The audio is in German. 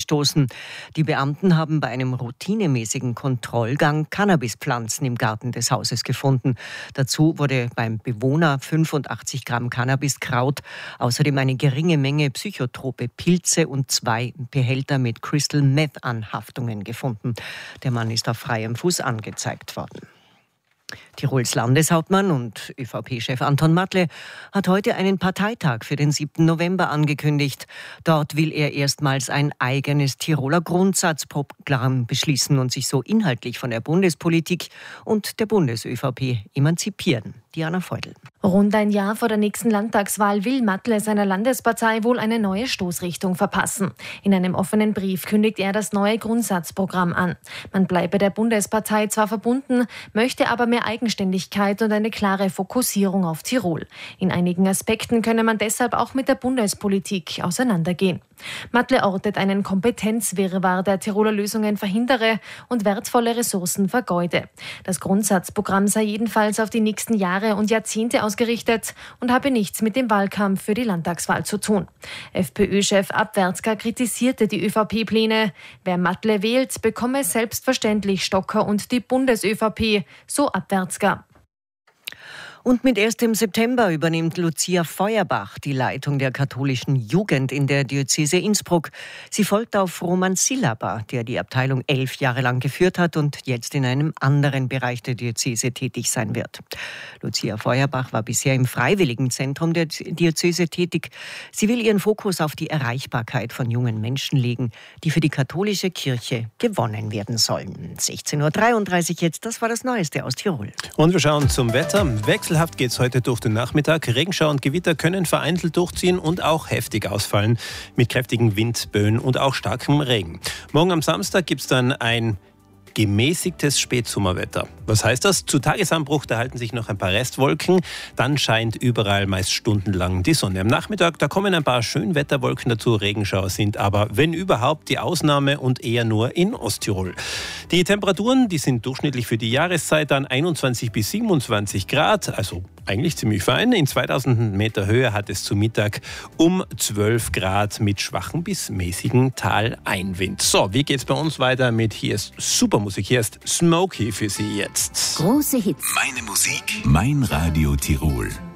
gestoßen. Die Beamten haben bei einem routinemäßigen Kontrollgang Cannabispflanzen im Garten des Hauses gefunden. Dazu wurde beim Bewohner 85 Gramm Cannabiskraut, außerdem eine geringe Menge psychotrope Pilze und 2 Behälter mit Crystal Meth Anhaftungen gefunden. Der Mann ist auf freiem Fuß angezeigt worden. Tirols Landeshauptmann und ÖVP-Chef Anton Matle hat heute einen Parteitag für den 7. November angekündigt. Dort will er erstmals ein eigenes Tiroler Grundsatzprogramm beschließen und sich so inhaltlich von der Bundespolitik und der Bundes-ÖVP emanzipieren. Diana Feudel. Rund ein Jahr vor der nächsten Landtagswahl will Matle seiner Landespartei wohl eine neue Stoßrichtung verpassen. In einem offenen Brief kündigt er das neue Grundsatzprogramm an. Man bleibe der Bundespartei zwar verbunden, möchte aber mehr Eigenständigkeit und eine klare Fokussierung auf Tirol. In einigen Aspekten könne man deshalb auch mit der Bundespolitik auseinandergehen. Matle ortet einen Kompetenzwirrwarr, der Tiroler Lösungen verhindere und wertvolle Ressourcen vergeude. Das Grundsatzprogramm sei jedenfalls auf die nächsten Jahre und Jahrzehnte ausgerichtet und habe nichts mit dem Wahlkampf für die Landtagswahl zu tun. FPÖ-Chef Abwärtsger kritisierte die ÖVP-Pläne. Wer Matle wählt, bekomme selbstverständlich Stocker und die Bundes-ÖVP, so Abwärtsger. Und mit 1. September übernimmt Lucia Feuerbach die Leitung der katholischen Jugend in der Diözese Innsbruck. Sie folgt auf Roman Silaba, der die Abteilung 11 Jahre lang geführt hat und jetzt in einem anderen Bereich der Diözese tätig sein wird. Lucia Feuerbach war bisher im Freiwilligenzentrum der Diözese tätig. Sie will ihren Fokus auf die Erreichbarkeit von jungen Menschen legen, die für die katholische Kirche gewonnen werden sollen. 16.33 Uhr jetzt, das war das Neueste aus Tirol. Und wir schauen zum Wetter. Wechselhaft geht es heute durch den Nachmittag. Regenschauer und Gewitter können vereinzelt durchziehen und auch heftig ausfallen mit kräftigen Windböen und auch starkem Regen. Morgen am Samstag gibt es dann ein gemäßigtes Spätsommerwetter. Was heißt das? Zu Tagesanbruch, da halten sich noch ein paar Restwolken. Dann scheint überall meist stundenlang die Sonne. Am Nachmittag, da kommen ein paar Schönwetterwolken dazu. Regenschauer sind aber, wenn überhaupt, die Ausnahme und eher nur in Osttirol. Die Temperaturen, die sind durchschnittlich für die Jahreszeit dann 21 bis 27 Grad. Also eigentlich ziemlich fein. In 2000 Meter Höhe hat es zu Mittag um 12 Grad mit schwachen bis mäßigen Taleinwind. So, wie geht's bei uns weiter mit hier ist Supermusik. Hier ist Smokey für Sie jetzt. Große Hits. Meine Musik, mein Radio Tirol.